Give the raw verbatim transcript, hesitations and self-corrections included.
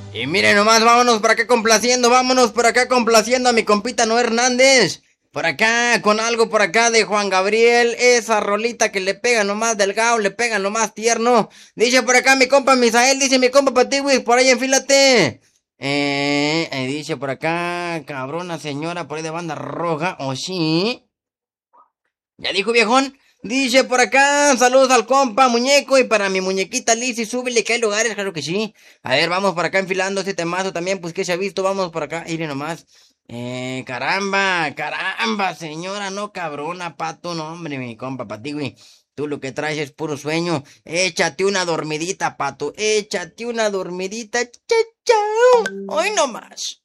Y miren nomás, vámonos por acá complaciendo, vámonos por acá complaciendo a mi compita Noé Hernández. Por acá, con algo por acá de Juan Gabriel, esa rolita que le pega nomás delgado, le pega nomás tierno. Dice por acá mi compa Misael, dice mi compa Patiwi, por ahí enfílate. Eh, eh, dice por acá, cabrona señora, por ahí de banda roja, ¿o sí? Ya dijo viejón. Dice por acá, saludos al compa, muñeco, y para mi muñequita Lizzy, súbele que hay lugares, claro que sí. A ver, vamos por acá enfilando este temazo también, pues que se ha visto, vamos por acá, mire nomás. Eh, caramba, caramba, señora, no cabrona, pato, no, hombre, mi compa, patigüey. Tú lo que traes es puro sueño. Échate una dormidita, pato, échate una dormidita, chao, chao. Hoy nomás.